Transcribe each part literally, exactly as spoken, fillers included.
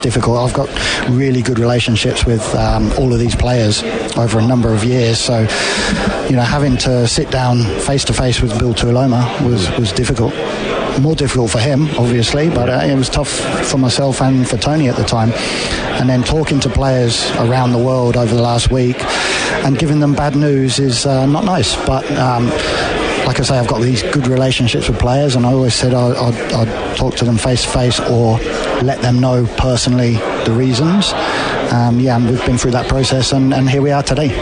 difficult. I've got really good relationships with um, all of these players over a number of years, so you know, having to sit down face to face with Bill Tuiloma was, was difficult. More difficult for him, obviously, but uh, it was tough for myself and for Tony at the time. And then talking to players around the world over the last week and giving them bad news is uh, not nice, but um, like I say, I've got these good relationships with players, and I always said I'd, I'd, I'd talk to them face to face or let them know personally the reasons. Um, yeah, and we've been through that process, and, and here we are today.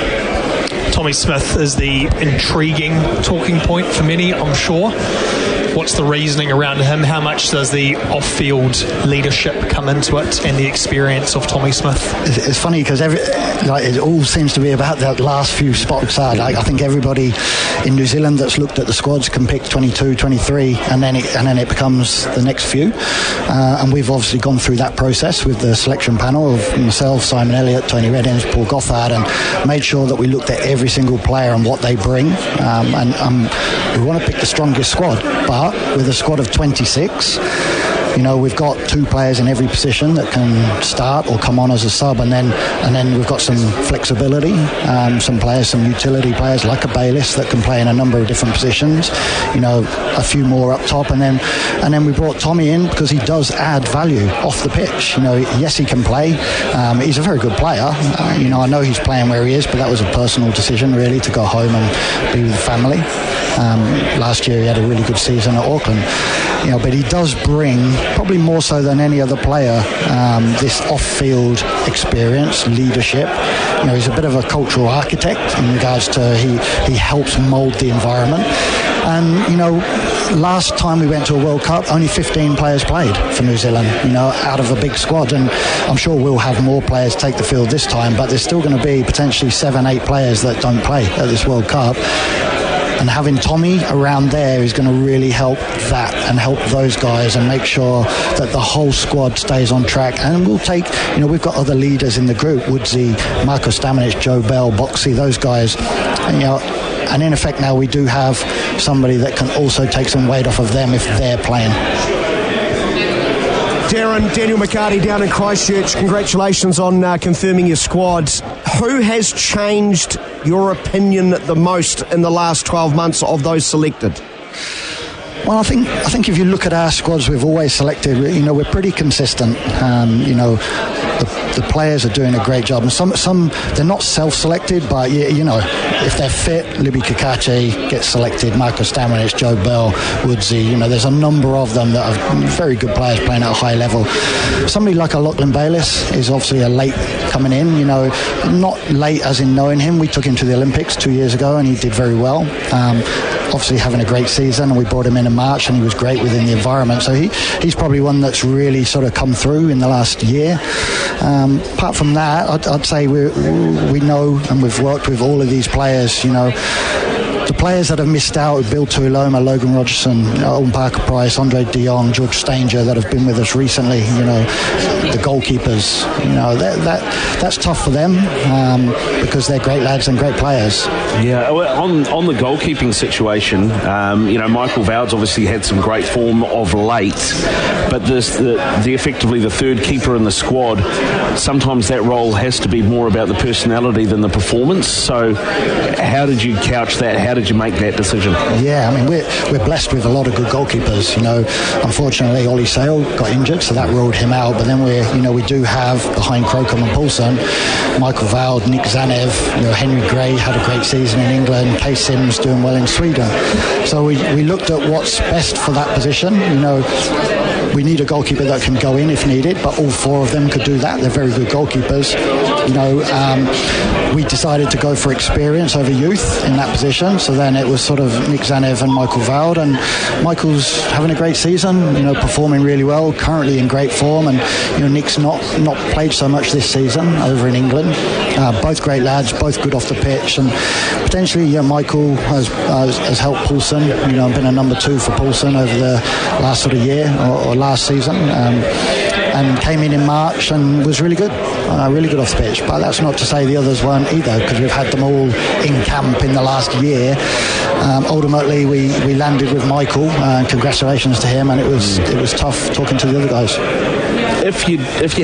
Tommy Smith is the intriguing talking point for many, I'm sure. What's the reasoning around him? How much does the off-field leadership come into it and the experience of Tommy Smith? It's, it's funny because every, like, it all seems to be about that last few spots. Like, I think everybody in New Zealand that's looked at the squads can pick twenty-two, twenty-three, and then it, and then it becomes the next few. Uh, and we've obviously gone through that process with the selection panel of myself, Simon Elliott, Tony Reddins, Paul Gothard, and made sure that we looked at every single player and what they bring. Um, and um, we want to pick the strongest squad, but with a squad of twenty-six, you know, we've got two players in every position that can start or come on as a sub, and then and then we've got some flexibility, um, some players, some utility players like a Bayliss that can play in a number of different positions, you know, a few more up top, and then and then we brought Tommy in because he does add value off the pitch. You know, yes, he can play. Um, he's a very good player. Uh, you know, I know he's playing where he is, but that was a personal decision really to go home and be with the family. Um, last year he had a really good season at Auckland, you know, but he does bring, probably more so than any other player, um, this off-field experience, leadership. You know, he's a bit of a cultural architect in regards to he, he helps mould the environment. And, you know, last time we went to a World Cup, only fifteen players played for New Zealand, you know, out of a big squad. And I'm sure we'll have more players take the field this time, but there's still going to be potentially seven, eight players that don't play at this World Cup. And having Tommy around there is going to really help that and help those guys and make sure that the whole squad stays on track. And we'll take, you know, we've got other leaders in the group, Woodsy, Marko Stamenic, Joe Bell, Boxy, those guys, and, you know, and in effect now we do have somebody that can also take some weight off of them if they're playing. Darren, Daniel McCarty down in Christchurch, congratulations on uh, confirming your squads. Who has changed your opinion the most in the last twelve months of those selected? Well, I think I think if you look at our squads, we've always selected, you know, we're pretty consistent. Um, you know, the, the players are doing a great job. And some, some they're not self-selected, but, you, you know, if they're fit, Libby Kakachi gets selected, Marko Stamenic, Joe Bell, Woodsy, you know, there's a number of them that are very good players playing at a high level. Somebody like a Lachlan Bayliss is obviously a late coming in, you know, not late as in knowing him. We took him to the Olympics two years ago and he did very well. Um, obviously having a great season, and we brought him in in March and he was great within the environment, so he, he's probably one that's really sort of come through in the last year. Um, apart from that, I'd, I'd say we we know and we've worked with all of these players, you know. The players that have missed out, Bill Tuiloma, Logan Rogerson, Owen Parker-Price, Andre de Jong, George Stanger, that have been with us recently, you know, the goalkeepers, you know, that, that that's tough for them um, because they're great lads and great players. Yeah, on on the goalkeeping situation, um, you know, Michael Vowd's obviously had some great form of late, but this, the, the effectively the third keeper in the squad, sometimes that role has to be more about the personality than the performance. So how did you couch that? How did you make that decision? Yeah, I mean, we're, we're blessed with a lot of good goalkeepers. You know, unfortunately, Ollie Sale got injured, so that ruled him out. But then we, you know, we do have behind Crocombe and Poulsen, Michael Vowd, Nick Zanev, you know, Henry Gray had a great season in England, Kay Sims doing well in Sweden. So we we looked at what's best for that position. You know, we need a goalkeeper that can go in if needed, but all four of them could do that. They're very good goalkeepers. You know, um, we decided to go for experience over youth in that position. So then it was sort of Nick Zanev and Michael Vowd, and Michael's having a great season, you know, performing really well, currently in great form, and you know, Nick's not not played so much this season over in England. Uh, both great lads, both good off the pitch, and potentially, yeah, Michael has has, has helped Poulsen, you know, been a number two for Poulsen over the last sort of year or, or last season. Um, and came in in March and was really good, uh, really good off the pitch. But that's not to say the others weren't either, because we've had them all in camp in the last year. Um, ultimately, we, we landed with Michael, uh, and congratulations to him, and it was it was tough talking to the other guys. if you if you